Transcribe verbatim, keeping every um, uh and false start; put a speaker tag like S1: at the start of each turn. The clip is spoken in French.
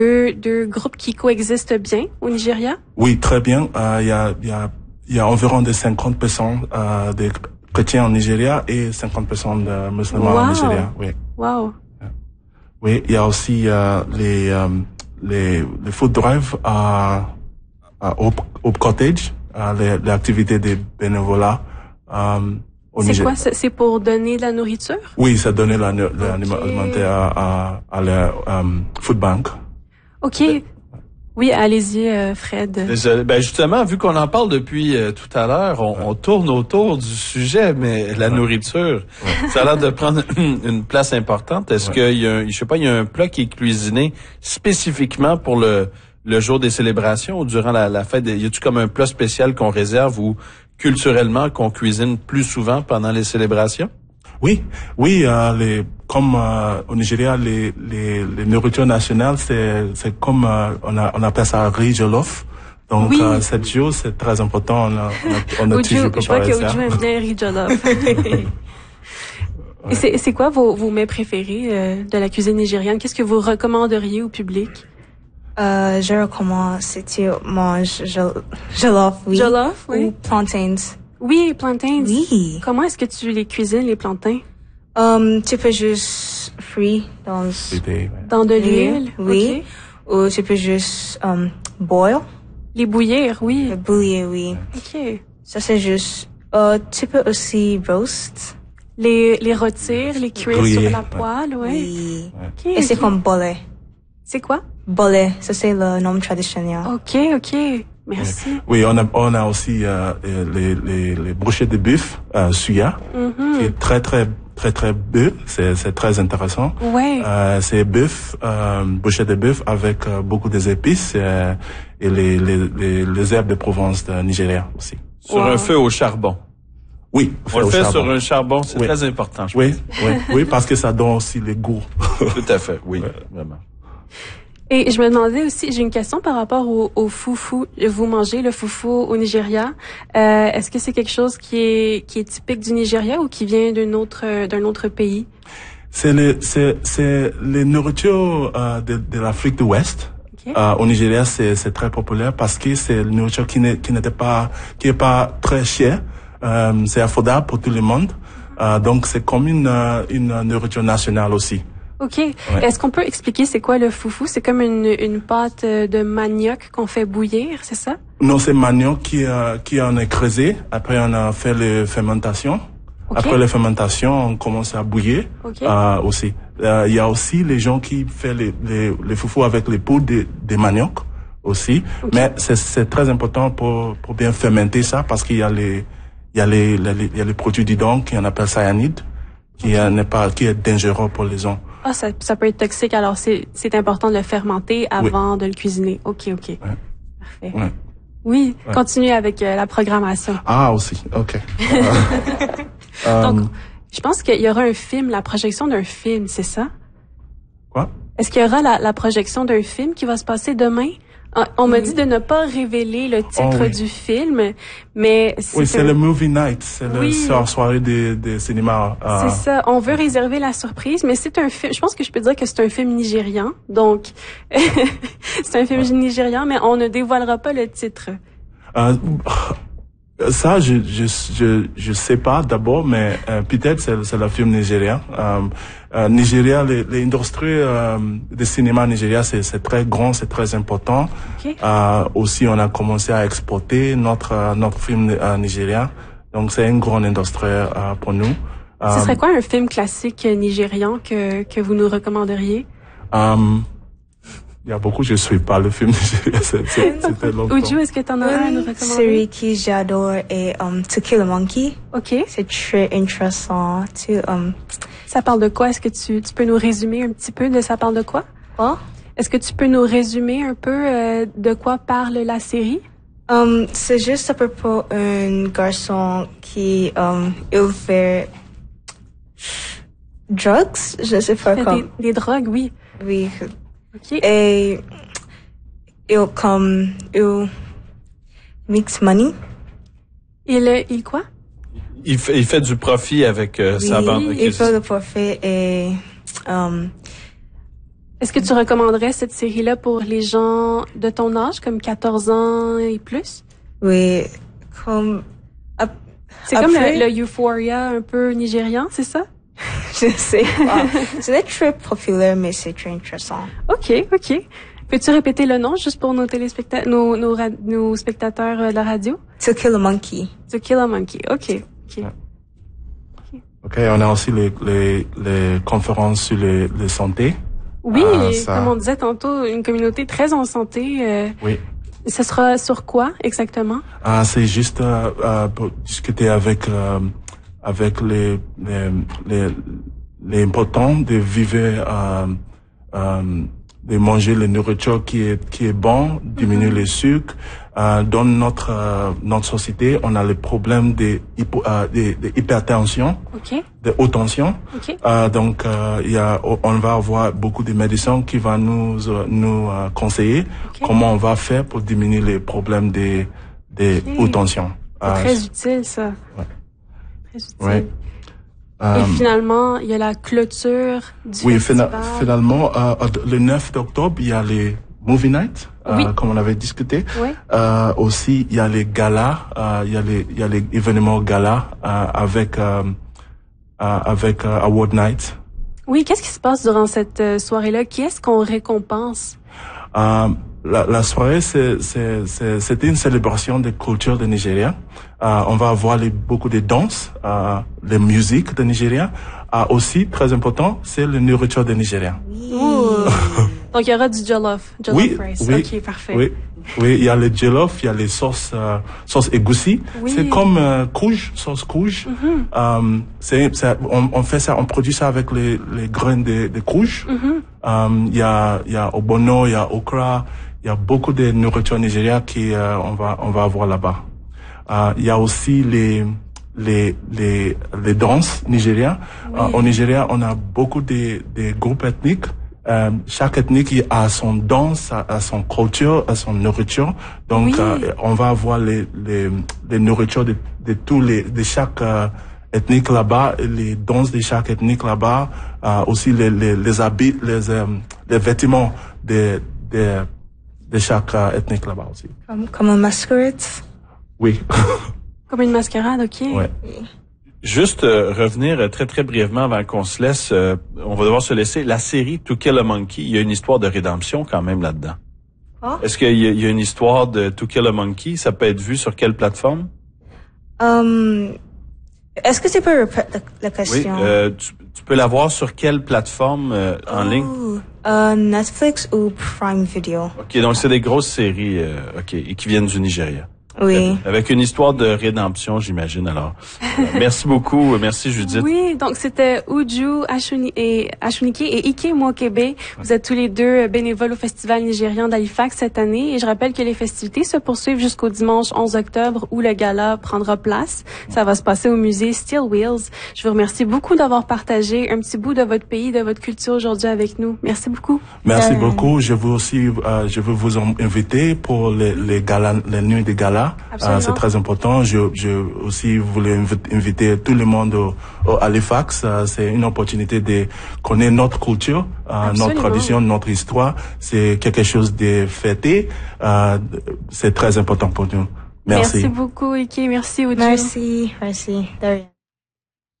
S1: deux, deux groupes qui coexistent bien au Nigeria?
S2: Oui, très bien. Euh, il y a, il y a, il y a environ de cinquante pour cent euh, des chrétiens au Nigeria et cinquante pour cent de musulmans
S1: wow.
S2: au Nigeria. Oui.
S1: Wow.
S2: Oui, il y a aussi euh, les, euh, les les food drive à, à Hope, Hope Cottage, à les, les activités des bénévolats. Euh,
S1: C'est quoi? C'est pour donner de la nourriture?
S2: Oui, ça donne l'aliment okay. alimentaire à, à, à la um, food bank.
S1: OK. Oui, allez-y, euh, Fred.
S3: Désolé. Ben justement, vu qu'on en parle depuis euh, tout à l'heure, on, on tourne autour du sujet, mais la ouais. nourriture, ouais. ça a l'air de prendre une place importante. Est-ce ouais. qu'il y a, un, je sais pas, il y a un plat qui est cuisiné spécifiquement pour le le jour des célébrations ou durant la, la fête? Y a-t-il comme un plat spécial qu'on réserve ou culturellement qu'on cuisine plus souvent pendant les célébrations?
S2: Oui, oui, euh, les, comme euh, au Nigeria, les, les, les nourritures nationales, c'est, c'est comme euh, on, a, on appelle ça riz jollof. Donc, oui. euh, cette jour, c'est très important. On a, on a, on a toujours préparé ça.
S1: Je vois que Oudjou aime bien riz jollof. Et c'est, c'est quoi vos, vos mets préférés euh, de la cuisine nigériane? Qu'est-ce que vous recommanderiez au public?
S4: Euh, je recommande si tu manges jollof, oui.
S1: Jollof, oui.
S4: Ou plantains.
S1: Oui, plantains.
S4: Oui.
S1: Comment est-ce que tu les cuisines, les plantains?
S4: Um, tu peux juste frire dans,
S1: dans de l'huile.
S4: Oui. Okay. Ou tu peux juste um, boil.
S1: Les bouillir, oui.
S4: Les bouillir, oui.
S1: OK.
S4: Ça, c'est juste... Uh, tu peux aussi roast.
S1: Les, les rôtir, les cuire
S2: Griller.
S1: Sur la poêle, ouais.
S4: Oui.
S1: Okay,
S4: Et c'est
S1: okay.
S4: comme bolé.
S1: C'est quoi?
S4: Bolé. Ça, c'est le nom traditionnel.
S1: OK, OK. Merci.
S2: Oui, on a, on a aussi euh, les, les, les brochettes de bœuf euh, suya,
S1: mm-hmm.
S2: qui est très, très, très, très bœuf. C'est, c'est très intéressant.
S1: Ouais.
S2: Euh, c'est bœuf, euh, brochette de bœuf avec euh, beaucoup d'épices euh, et les, les, les, les herbes de Provence de Nigeria aussi.
S3: Sur wow. un feu au charbon.
S2: Oui.
S3: On le fait charbon. Sur un charbon, c'est oui. très important. Je
S2: oui, oui, oui, parce que ça donne aussi les goûts.
S3: Tout à fait, oui, ouais. Vraiment.
S1: Et je me demandais aussi, j'ai une question par rapport au, au foufou. Vous mangez le foufou au Nigeria. Euh, est-ce que c'est quelque chose qui est qui est typique du Nigeria ou qui vient d'un autre d'un autre pays?
S2: C'est les c'est c'est les nourritures euh, de de l'Afrique de l'Ouest. Okay. Euh, au Nigeria, c'est c'est très populaire parce que c'est une nourriture qui n'est qui n'était pas qui est pas très chère. Euh, c'est affordable pour tout le monde. Euh, donc c'est comme une une nourriture nationale aussi.
S1: OK. Ouais. Est-ce qu'on peut expliquer c'est quoi le foufou? C'est comme une, une pâte de manioc qu'on fait bouillir, c'est ça?
S2: Non, c'est manioc qui, euh, qui en est creusé. Après, on a fait les fermentations. Okay. Après les fermentations, on commence à bouillir okay. euh, aussi. Il euh, y a aussi les gens qui font les, les, les foufous avec les poudres de, de manioc aussi. Okay. Mais c'est, c'est très important pour, pour bien fermenter ça parce qu'il y a les, il y a les, les, il y a les produits dedans qu'on appelle cyanide, qui okay. n'est pas, qui est dangereux pour les gens.
S1: Ah, ça, ça peut être toxique, alors c'est, c'est important de le fermenter avant oui. de le cuisiner. OK, OK.
S2: Ouais.
S1: Parfait.
S2: Ouais.
S1: Oui,
S2: ouais.
S1: continuez avec euh, la programmation.
S2: Ah, aussi, OK.
S1: uh, Donc, je pense qu'il y aura un film, la projection d'un film, c'est ça?
S2: Quoi?
S1: Est-ce qu'il y aura la, la projection d'un film qui va se passer demain? On m'a dit de ne pas révéler le titre oh, oui. du film, mais c'est
S2: oui, c'est
S1: un...
S2: le movie night, c'est
S1: oui.
S2: la soirée de, de cinéma.
S1: Euh... C'est ça. On veut réserver la surprise, mais c'est un film. Je pense que je peux dire que c'est un film nigérian, donc c'est un film ouais. nigérian, mais on ne dévoilera pas le titre.
S2: Euh, ça, je je je je sais pas d'abord, mais euh, peut-être c'est c'est le film nigérien. Euh, euh, Nigeria, les, les industries euh, de cinéma Nigeria, c'est c'est très grand, c'est très important.
S1: Okay.
S2: Euh, aussi, on a commencé à exporter notre notre film euh, nigérien, donc c'est une grande industrie euh, pour nous.
S1: Euh, Ce serait quoi un film classique nigérian que que vous nous recommanderiez?
S2: Um, Il y a beaucoup, je suis pas le film. C'était longtemps.
S1: Oudjou, est-ce que tu en as un à nous recommander?
S4: Celui qui j'adore est um, To Kill a Monkey.
S1: OK.
S4: C'est très intéressant. Tu, um...
S1: Ça parle de quoi? Est-ce que tu, tu peux nous résumer un petit peu de ça parle de quoi?
S4: Quoi?
S1: Est-ce que tu peux nous résumer un peu euh, de quoi parle la série?
S4: Um, c'est juste à propos d'un garçon qui um, il fait drugs, je sais pas
S1: des,
S4: comment.
S1: Des drogues, oui.
S4: Oui.
S1: Okay.
S4: Et il comme il makes money.
S1: Il il quoi?
S3: Il fait il fait du profit avec euh,
S4: oui,
S3: sa bande.
S4: Il fait du profit et um,
S1: Est-ce que tu recommanderais cette série-là pour les gens de ton âge, comme quatorze ans et plus?
S4: Oui, comme... ap-
S1: C'est comme
S4: après-
S1: le, le Euphoria un peu nigérian, c'est ça?
S4: Je sais pas. C'est très populaire, mais c'est très intéressant.
S1: OK, OK. Peux-tu répéter le nom juste pour nos téléspectateurs, nos, nos, ra- nos spectateurs euh, de la radio?
S4: To Kill a Monkey.
S1: To Kill a Monkey. OK, OK.
S2: Ok, on a aussi les, les, les conférences sur les, les santé.
S1: Oui,
S2: Ah, ça-
S1: comme on disait tantôt, une communauté très en santé. Euh,
S2: Oui.
S1: ce sera sur quoi exactement?
S2: Ah, c'est juste euh, euh, pour discuter avec euh, avec les les les, les importants de vivre euh, euh, de manger la nourriture qui est qui est bon, diminuer
S1: Mm-hmm.
S2: les sucres. Euh, dans notre euh, notre société, on a le problème de, hypo, euh, de, de hypertension,
S1: OK,
S2: de haute tension.
S1: OK.
S2: Euh, donc euh, il y a on va avoir beaucoup de médecins qui vont nous euh, nous euh, conseiller
S1: OK.
S2: comment on va faire pour diminuer les problèmes de de
S1: Ok.
S2: haute tension.
S1: C'est
S2: Euh,
S1: très utile, ça.
S2: ouais.
S1: Très utile.
S2: Ouais.
S1: Et
S2: euh,
S1: finalement, il y a la clôture du
S2: oui,
S1: festival.
S2: fina- finalement, euh, le neuf octobre, il y a les Movie Night, euh,
S1: Oui.
S2: comme on avait discuté.
S1: Oui.
S2: Euh, aussi, il y a les galas, euh, il y a les, il y a les événements galas euh, avec euh, euh, avec euh, Award Night.
S1: Oui, qu'est-ce qui se passe durant cette euh, soirée-là? Qui est-ce qu'on récompense?
S2: Euh, la, la soirée, c'est, c'est, c'est, c'était une célébration de culture de Nigeria. Euh, on va avoir les, beaucoup de danses, euh, les musiques de Nigeria. Euh, aussi, très important, c'est la nourriture de Nigeria.
S1: Ouh. Donc, il y aura du jollof. Jollof
S2: Oui,
S1: rice.
S2: oui,
S1: OK, parfait.
S2: oui, oui, il y a les jollof, il y a les sauces, euh, sauces égoussis.
S1: Oui.
S2: C'est comme euh, couge, sauce couge.
S1: Mm-hmm.
S2: Euh, c'est, c'est, on, on fait ça, on produit ça avec les, les graines de, de couge.
S1: Mm-hmm.
S2: Euh, Il y a, il y a obono, il y a okra, il y a beaucoup de nourriture nigériane qui euh, on va, on va avoir là-bas. Euh, Il y a aussi les les les les danses nigériennes.
S1: Oui.
S2: Euh, au Nigeria, on a beaucoup de, de groupes ethniques. Euh, chaque ethnique a son danse, a, a son culture, a son nourriture. Donc,
S1: Oui.
S2: euh, on va avoir les les, les nourritures de, de tous les de chaque euh, ethnique là-bas, les danses de chaque ethnique là-bas, euh, aussi les les les habits, les euh, les vêtements de de de chaque euh, ethnique là-bas aussi.
S4: Comme, comme un masquerade.
S2: Oui.
S1: Comme une mascarade, OK.
S2: Ouais.
S3: Juste euh, revenir euh, très très brièvement avant qu'on se laisse, euh, on va devoir se laisser. La série To Kill a Monkey, il y a une histoire de rédemption quand même là-dedans.
S4: Ah.
S3: Est-ce qu'il y, a- il y a une histoire de To Kill a Monkey? Ça peut être vu sur quelle plateforme?
S4: Um, Est-ce que tu peux répéter la, la
S3: Oui,
S4: question?
S3: euh, tu, tu peux la voir sur quelle plateforme euh, en ligne?
S4: Oh, euh, Netflix ou Prime Video?
S3: OK, donc c'est des grosses séries euh, OK, et qui viennent du Nigeria.
S4: Oui.
S3: Avec une histoire de rédemption, j'imagine alors. Euh, merci beaucoup, merci Judith.
S1: Oui, donc c'était Uju Ashuni et Ashunike et Ike Mwokebe. Vous êtes tous les deux bénévoles au Festival nigérian d'Halifax cette année et je rappelle que les festivités se poursuivent jusqu'au dimanche onze octobre où le gala prendra place. Ça va se passer au musée Steel Wheels. Je vous remercie beaucoup d'avoir partagé un petit bout de votre pays, de votre culture aujourd'hui avec nous. Merci beaucoup.
S2: Merci
S4: Euh,
S2: beaucoup. Je veux aussi, euh, je veux vous en- inviter pour les, les galas, les nuits des galas.
S1: Absolument.
S2: Euh, c'est très important. Je, je aussi voulais invi- inviter tout le monde au, au Halifax. Euh, c'est une opportunité de connaître notre culture, euh,
S1: Absolument.
S2: notre tradition, notre histoire. C'est quelque chose de fêté. Euh, c'est très important pour nous. Merci.
S1: Merci beaucoup, Ike. Merci, Uju.
S4: Merci. Merci. De rien.